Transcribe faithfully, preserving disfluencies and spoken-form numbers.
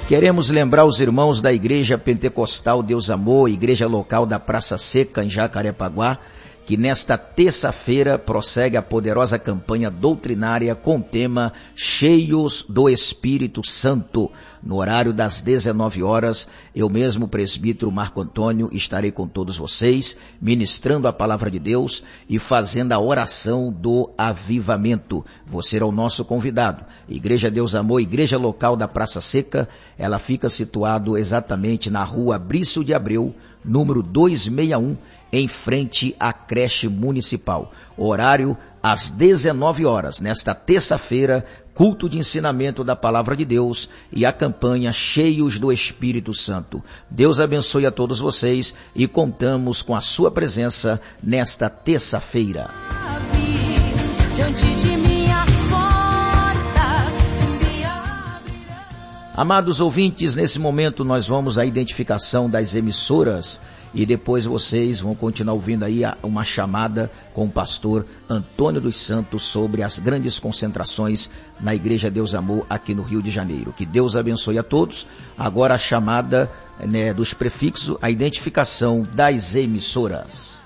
Queremos lembrar os irmãos da Igreja Pentecostal Deus Amor, igreja local da Praça Seca, em Jacarepaguá, que nesta terça-feira prossegue a poderosa campanha doutrinária com o tema Cheios do Espírito Santo. No horário das dezenove horas, eu mesmo, presbítero Marco Antônio, estarei com todos vocês, ministrando a palavra de Deus e fazendo a oração do avivamento. Você é o nosso convidado. Igreja Deus Amor, igreja local da Praça Seca, ela fica situado exatamente na rua Brício de Abreu, número duzentos e sessenta e um, em frente à creche municipal. Horário às dezenove horas, nesta terça-feira, culto de ensinamento da palavra de Deus e a campanha Cheios do Espírito Santo. Deus abençoe a todos vocês e contamos com a sua presença nesta terça-feira. Amados ouvintes, nesse momento nós vamos à identificação das emissoras e depois vocês vão continuar ouvindo aí uma chamada com o pastor Antônio dos Santos sobre as grandes concentrações na Igreja Deus Amor aqui no Rio de Janeiro. Que Deus abençoe a todos. Agora a chamada, né, dos prefixos, a identificação das emissoras.